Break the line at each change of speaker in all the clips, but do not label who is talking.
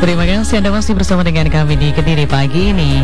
Terima kasih Anda masih bersama dengan kami di Kediri pagi ini.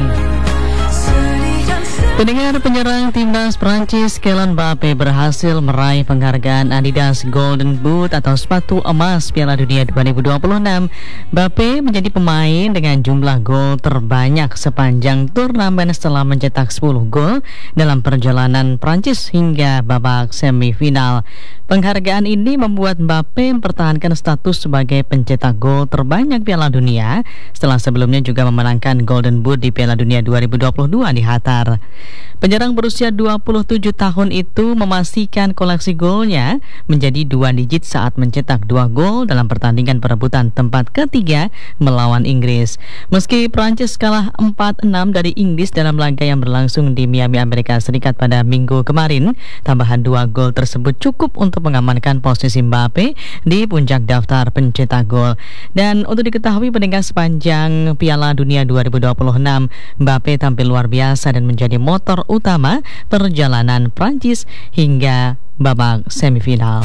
Pendengar, penyerang timnas Prancis Kylian Mbappe berhasil meraih penghargaan Adidas Golden Boot atau sepatu emas Piala Dunia 2026. Mbappe menjadi pemain dengan jumlah gol terbanyak sepanjang turnamen setelah mencetak 10 gol dalam perjalanan Prancis hingga babak semifinal. Penghargaan ini membuat Mbappe mempertahankan status sebagai pencetak gol terbanyak Piala Dunia setelah sebelumnya juga memenangkan Golden Boot di Piala Dunia 2022 di Qatar. Penyerang berusia 27 tahun itu memastikan koleksi golnya menjadi 2 digit saat mencetak 2 gol dalam pertandingan perebutan tempat ketiga melawan Inggris. Meski Prancis kalah 4-6 dari Inggris dalam laga yang berlangsung di Miami, Amerika Serikat pada Minggu kemarin, tambahan 2 gol tersebut cukup untuk mengamankan posisi Mbappe di puncak daftar pencetak gol. Dan untuk diketahui pendengar, sepanjang Piala Dunia 2026, Mbappe tampil luar biasa dan menjadi motor utama perjalanan Prancis hingga babak semifinal.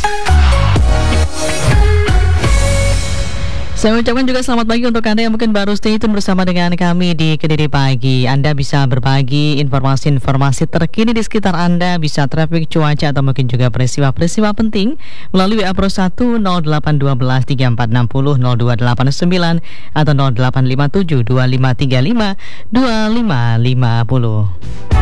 Saya ucapkan juga selamat pagi untuk Anda yang mungkin baru stay tune bersama dengan kami di Kediri Pagi. Anda bisa berbagi informasi-informasi terkini di sekitar Anda, bisa traffic, cuaca, atau mungkin juga peristiwa-peristiwa penting melalui WA Pro 1 0812 3460 0289 atau 0857 2535 2550.